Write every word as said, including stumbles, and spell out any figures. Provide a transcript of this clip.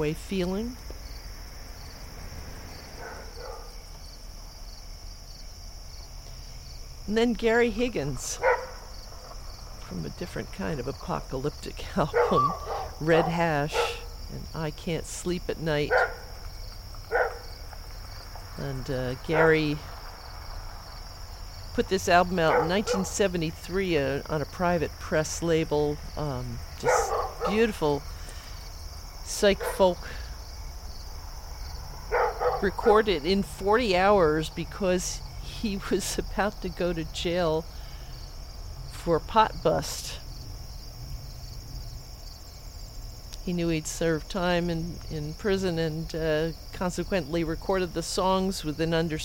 way feeling. And then Gary Higgins from a different kind of apocalyptic album, Red Hash and I Can't Sleep at Night. And uh, Gary put this album out in nineteen seventy-three uh, on a private press label. Um, just beautiful psych folk. Recorded in forty hours because he was about to go to jail for pot bust. He knew he'd served time in, in prison and uh, consequently recorded the songs with an understanding